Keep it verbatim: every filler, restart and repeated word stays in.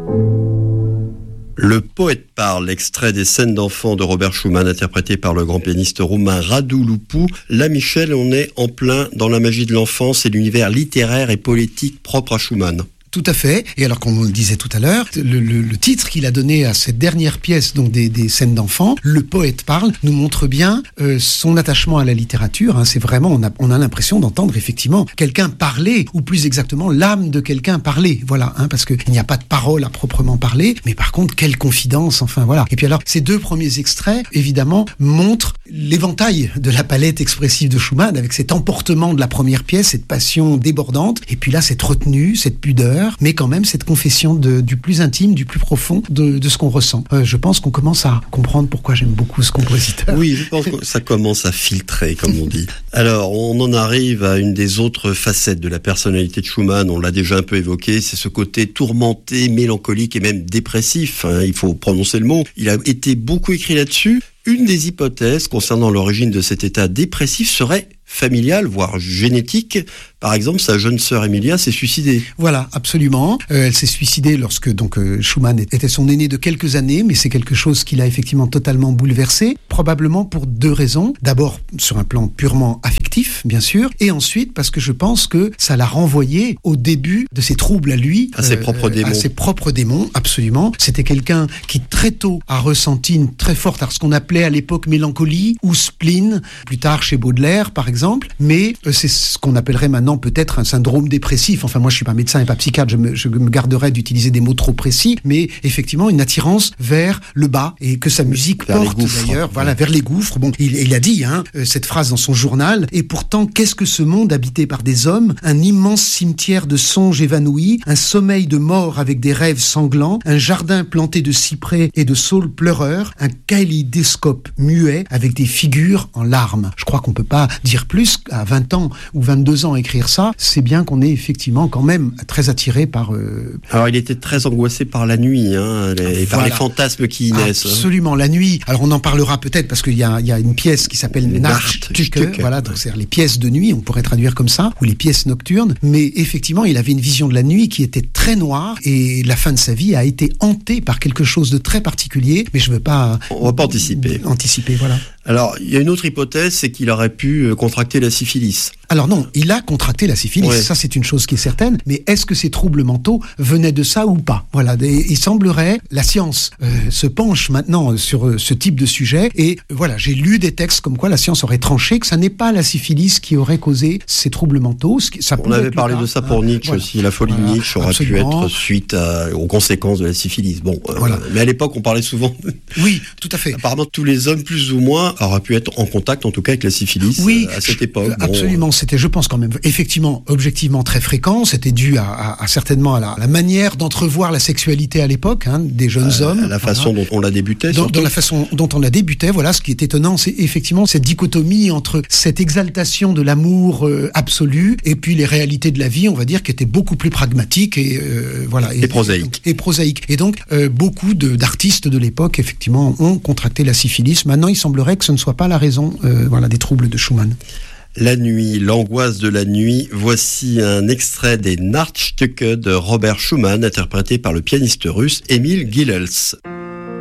Le poète parle, extrait des scènes d'enfants de Robert Schumann, interprété par le grand pianiste roumain Radu Lupu. Là, Michel, on est en plein dans la magie de l'enfance et l'univers littéraire et politique propre à Schumann. Tout à fait. Et alors, comme on le disait tout à l'heure, le, le, le titre qu'il a donné à cette dernière pièce, donc des, des scènes d'enfants, Le poète parle, nous montre bien euh, son attachement à la littérature. Hein. C'est vraiment, on a, on a l'impression d'entendre effectivement quelqu'un parler, ou plus exactement l'âme de quelqu'un parler. Voilà, hein, parce qu'il n'y a pas de parole à proprement parler, mais par contre, quelle confidence. Enfin voilà. Et puis alors, ces deux premiers extraits, évidemment, montrent l'éventail de la palette expressive de Schumann, avec cet emportement de la première pièce, cette passion débordante, et puis là, cette retenue, cette pudeur, mais quand même cette confession de, du plus intime, du plus profond de, de ce qu'on ressent. Euh, je pense qu'on commence à comprendre pourquoi j'aime beaucoup ce compositeur. Oui, je pense que ça commence à filtrer, comme on dit. Alors, on en arrive à une des autres facettes de la personnalité de Schumann, on l'a déjà un peu évoqué, c'est ce côté tourmenté, mélancolique et même dépressif, hein, il faut prononcer le mot. Il a été beaucoup écrit là-dessus. Une des hypothèses concernant l'origine de cet état dépressif serait familiale, voire génétique. Par exemple, sa jeune sœur Emilia s'est suicidée. Voilà, absolument. Euh, elle s'est suicidée lorsque donc euh, Schumann était son aîné de quelques années, mais c'est quelque chose qui l'a effectivement totalement bouleversé, probablement pour deux raisons. D'abord, sur un plan purement affectif, bien sûr, et ensuite parce que je pense que ça l'a renvoyé au début de ses troubles à lui. À euh, ses propres démons. À ses propres démons, absolument. C'était quelqu'un qui très tôt a ressenti une très forte, ce qu'on appelait à l'époque mélancolie ou spleen, plus tard chez Baudelaire, par exemple. exemple, mais euh, c'est ce qu'on appellerait maintenant peut-être un syndrome dépressif. Enfin, moi, je suis pas médecin et pas psychiatre, je me, je me garderais d'utiliser des mots trop précis, mais effectivement, une attirance vers le bas et que sa musique vers porte d'ailleurs, voilà, vers les gouffres. Bon, il, il a dit hein, cette phrase dans son journal. Et pourtant, qu'est-ce que ce monde habité par des hommes? Un immense cimetière de songes évanouis, un sommeil de mort avec des rêves sanglants, un jardin planté de cyprès et de saules pleureurs, un kaléidoscope muet avec des figures en larmes. Je crois qu'on peut pas dire plus à vingt ans ou vingt-deux ans écrire ça. C'est bien qu'on est effectivement quand même très attiré par... Euh... Alors, il était très angoissé par la nuit, hein, les, voilà. par les fantasmes qui y naissent. Absolument, hein. La nuit. Alors, on en parlera peut-être parce qu'il y a, il y a une pièce qui s'appelle Nachtstücke, voilà, donc c'est-à-dire les pièces de nuit, on pourrait traduire comme ça, ou les pièces nocturnes. Mais effectivement, il avait une vision de la nuit qui était très noire et la fin de sa vie a été hantée par quelque chose de très particulier. Mais je veux pas... On va pas anticiper. Anticiper, voilà. Alors, il y a une autre hypothèse, c'est qu'il aurait pu contracter la syphilis. Alors non, il a contracté la syphilis, ouais. Ça c'est une chose qui est certaine, mais est-ce que ces troubles mentaux venaient de ça ou pas? Voilà, et il semblerait, la science euh, se penche maintenant sur euh, ce type de sujet, et euh, voilà, j'ai lu des textes comme quoi la science aurait tranché que ça n'est pas la syphilis qui aurait causé ces troubles mentaux. Ce qui, ça On avait parlé de ça pour hein, Nietzsche voilà. aussi, la folie voilà, Nietzsche aurait absolument. pu être suite à, aux conséquences de la syphilis. Bon, euh, voilà. Mais à l'époque on parlait souvent... Oui, tout à fait. Apparemment tous les hommes plus ou moins auraient pu être en contact en tout cas avec la syphilis oui, à cette époque. Absolument, bon, c'était je pense quand même effectivement, objectivement très fréquent. C'était dû à, à, à certainement à la, à la manière d'entrevoir la sexualité à l'époque hein, des jeunes euh, hommes. La façon voilà. dont on la débutait. Dans, dans la façon dont on la débutait, voilà. Ce qui est étonnant, c'est effectivement cette dichotomie entre cette exaltation de l'amour euh, absolu et puis les réalités de la vie, on va dire, qui étaient beaucoup plus pragmatiques et euh, voilà et, et prosaïques. Et, et prosaïques. Et donc euh, beaucoup de, d'artistes de l'époque, effectivement, ont contracté la syphilis. Maintenant, il semblerait que ce ne soit pas la raison, euh, voilà, des troubles de Schumann. La nuit, l'angoisse de la nuit, voici un extrait des Nachtstücke de Robert Schumann, interprété par le pianiste russe Emil Gilels.